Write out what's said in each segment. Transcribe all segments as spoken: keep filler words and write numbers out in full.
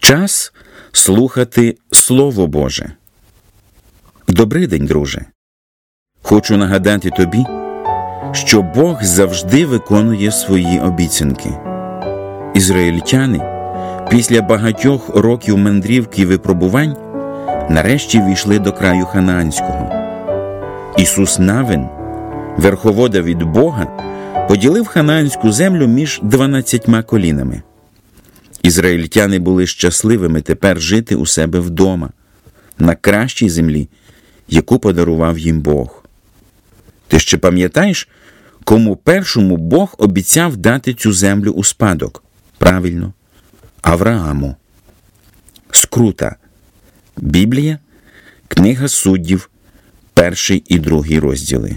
Час слухати Слово Боже. Добрий день, друже. Хочу нагадати тобі, що Бог завжди виконує свої обіцянки. Ізраїльтяни після багатьох років мандрівки і випробувань нарешті війшли до краю Ханаанського. Ісус Навин, верховода від Бога, поділив ханаанську землю між дванадцятьма колінами. Ізраїльтяни були щасливими тепер жити у себе вдома, на кращій землі, яку подарував їм Бог. Ти ще пам'ятаєш, кому першому Бог обіцяв дати цю землю у спадок? Правильно, Аврааму. Скрута. Біблія, книга Суддів, перший і другий розділи.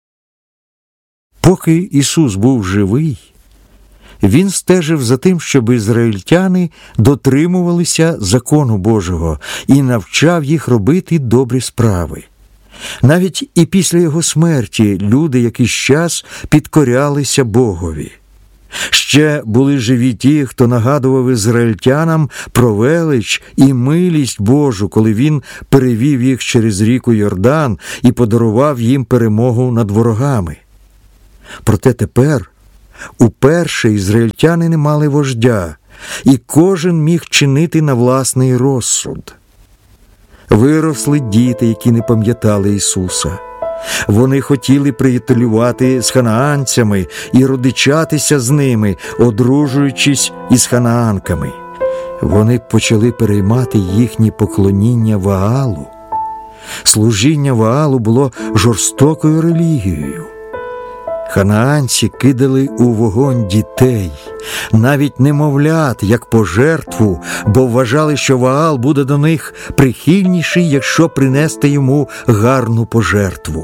Поки Ісус був живий, Він стежив за тим, щоб ізраїльтяни дотримувалися закону Божого і навчав їх робити добрі справи. Навіть і після Його смерті люди якийсь час підкорялися Богові. Ще були живі ті, хто нагадував ізраїльтянам про велич і милість Божу, коли Він перевів їх через ріку Йордан і подарував їм перемогу над ворогами. Проте тепер уперше ізраїльтяни не мали вождя, і кожен міг чинити на власний розсуд. Виросли діти, які не пам'ятали Ісуса. Вони хотіли приятелювати з ханаанцями і родичатися з ними, одружуючись із ханаанками. Вони почали переймати їхнє поклоніння Ваалу. Служіння Ваалу було жорстокою релігією. Ханаанці кидали у вогонь дітей, навіть немовлят, як пожертву, бо вважали, що Ваал буде до них прихильніший, якщо принести йому гарну пожертву.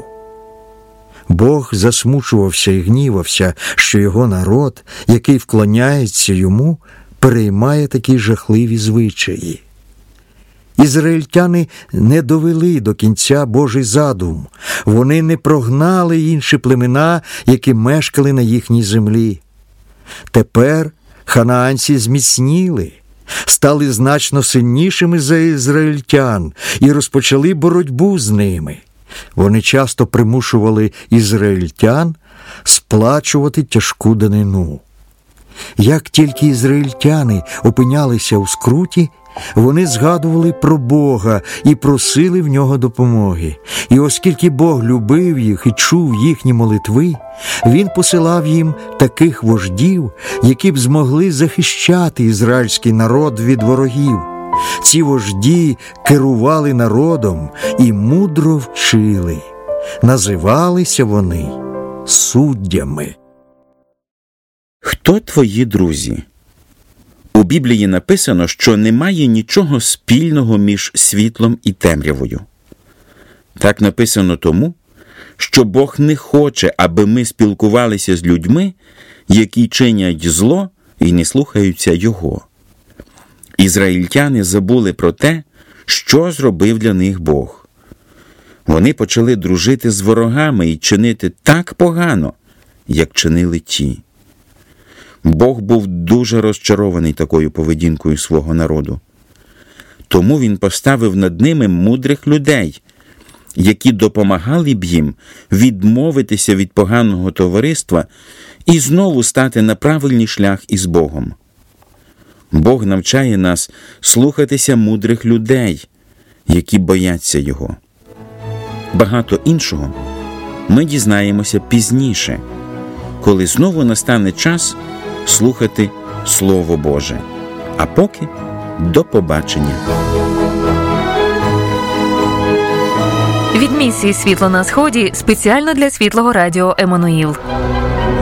Бог засмучувався і гнівався, що його народ, який вклоняється йому, переймає такі жахливі звичаї. Ізраїльтяни не довели до кінця Божий задум. Вони не прогнали інші племена, які мешкали на їхній землі. Тепер ханаанці зміцніли, стали значно сильнішими за ізраїльтян і розпочали боротьбу з ними. Вони часто примушували ізраїльтян сплачувати тяжку данину. Як тільки ізраїльтяни опинялися у скруті, вони згадували про Бога і просили в нього допомоги. І оскільки Бог любив їх і чув їхні молитви, Він посилав їм таких вождів, які б змогли захищати ізраїльський народ від ворогів. Ці вожді керували народом і мудро вчили. Називалися вони суддями. Хто твої друзі? У Біблії написано, що немає нічого спільного між світлом і темрявою. Так написано тому, що Бог не хоче, аби ми спілкувалися з людьми, які чинять зло і не слухаються Його. Ізраїльтяни забули про те, що зробив для них Бог. Вони почали дружити з ворогами і чинити так погано, як чинили ті. Бог був дуже розчарований такою поведінкою свого народу. Тому Він поставив над ними мудрих людей, які допомагали б їм відмовитися від поганого товариства і знову стати на правильний шлях із Богом. Бог навчає нас слухатися мудрих людей, які бояться Його. Багато іншого ми дізнаємося пізніше, коли знову настане час слухати Слово Боже. А поки до побачення. Від місії «Світло на сході» спеціально для Світлого радіо «Еммануїл».